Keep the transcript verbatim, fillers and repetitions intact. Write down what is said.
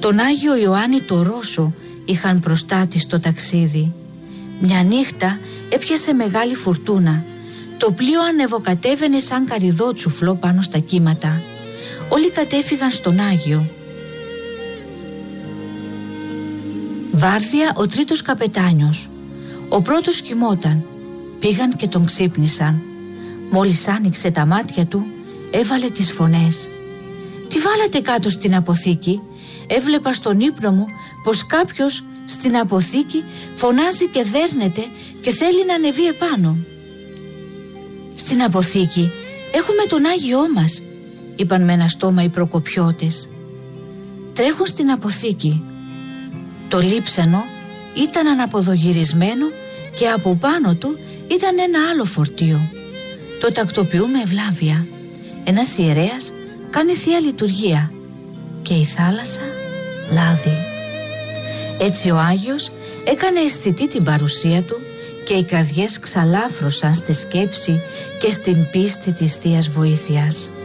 Τον Άγιο Ιωάννη το Ρώσο είχαν μπροστά της το ταξίδι. Μια νύχτα έπιασε μεγάλη φουρτούνα. Το πλοίο ανεβοκατέβαινε σαν καρυδότσουφλο πάνω στα κύματα. Όλοι κατέφυγαν στον Άγιο. Βάρδια ο τρίτος καπετάνιος. Ο πρώτος κοιμόταν. Πήγαν και τον ξύπνησαν. Μόλις άνοιξε τα μάτια του, έβαλε τις φωνές. «Τι βάλατε κάτω στην αποθήκη?» «Έβλεπα στον ύπνο μου πως κάποιος στην αποθήκη φωνάζει και δέρνεται και θέλει να ανεβεί επάνω». «Στην αποθήκη έχουμε τον Άγιό μας», είπαν με ένα στόμα οι προκοπιώτες. Τρέχουν στην αποθήκη. Το λείψανο ήταν αναποδογυρισμένο και από πάνω του ήταν ένα άλλο φορτίο. Το τακτοποιούμε ευλάβεια. Ένας ιερέας κάνει θεία λειτουργία και η θάλασσα λάδι. Έτσι ο Άγιος έκανε αισθητή την παρουσία του και οι καρδιές ξαλάφρωσαν στη σκέψη και στην πίστη της θείας βοήθειας.